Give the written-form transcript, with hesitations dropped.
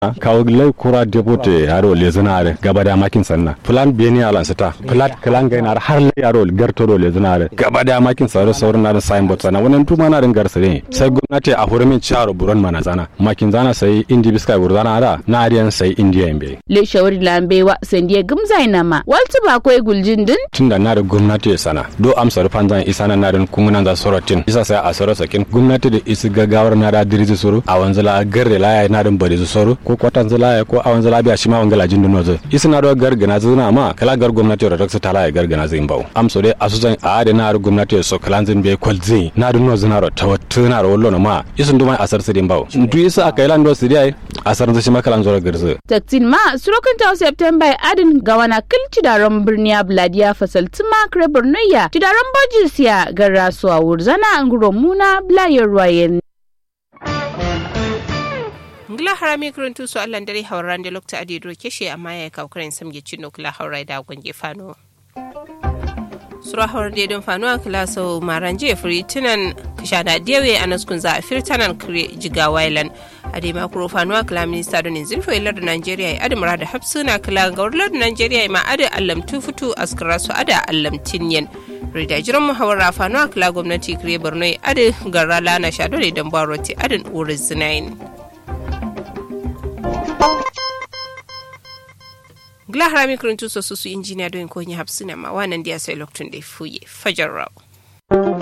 kawo lai kura deputy haro lezinare gaba da makin sanna plan beni alansata plan kalan gainar har lai haro gartoro lezinare gaba da makin sauran na sign board sana wannan tuma na rin garsare sai gwamnati a hurumin charo buron mana zana makin zana sai indi biskai burzana da na ariyan sai india imbe le shawari lambewa sandiya gumzaina ma walti ba koi guljin din tunda na da gwamnati sana do amsar fanzan isana na rin kungunan za sorotin isa sai a soro sakin gwamnati da isi gaggawar na da diriji soro a wanzala garre laya na rin bari soro ko kwatan zalaya ko a wanzala biya shi ma wangala jin dino zo isina do gargana zuna ma kala gar gwamnati da raksa tala gargana zin bawo amso dai asusan a da na gwamnati so kalanzin be kwalzi na dino zuna ro tawattuna ro wallo ma isun duma asar sidin bawo du isa akailan do sidai asar zai shi makalan zo garzu taktin ma surokan ta September adin gawana kilci da ran birniya bladiya fasaltuma krebur noya tidaran bojisiya garra so wurzana anguro muna blayar royen ngla harami kuruntu so Allah dare hawran da lokta ade do keshe amma ya kawkarin samge cinno kula hawrai da gonge fano sura hawran da don fano kula so maranje fritinan kishada dewe anaskun za firtanan kre jiga wailan ade makro fano kula minista don zilfo ilar da Nigeria ade murada hafsuna kula gaurlar da Nigeria ma ade allam tufutu askara su ade allam tinyen rida jiran muhawara fano kula gwamnati kre Borno ade garala na shado ne dan baroti ade urizinain gla harami kuruntu so su injiniya don ko nya hapsuna ma wannan dia sai loktun da fuye fajar raw